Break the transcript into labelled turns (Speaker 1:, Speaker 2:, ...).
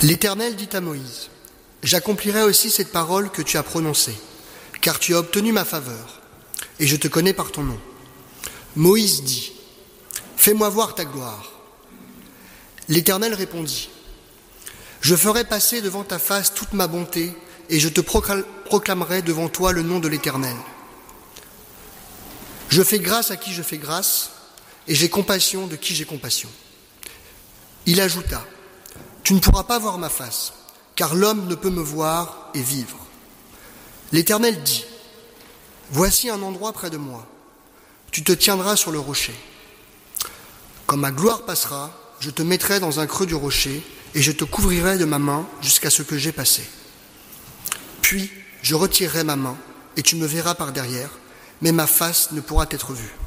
Speaker 1: L'Éternel dit à Moïse, « J'accomplirai aussi cette parole que tu as prononcée, car tu as obtenu ma faveur, et je te connais par ton nom. » Moïse dit, « Fais-moi voir ta gloire. » L'Éternel répondit, « Je ferai passer devant ta face toute ma bonté, et je te proclamerai devant toi le nom de l'Éternel. Je fais grâce à qui je fais grâce, et j'ai compassion de qui j'ai compassion. » Il ajouta, « Tu ne pourras pas voir ma face, car l'homme ne peut me voir et vivre. » L'Éternel dit, « Voici un endroit près de moi. Tu te tiendras sur le rocher. Quand ma gloire passera, je te mettrai dans un creux du rocher, et je te couvrirai de ma main jusqu'à ce que j'ai passé. Puis je retirerai ma main, et tu me verras par derrière, mais ma face ne pourra être vue.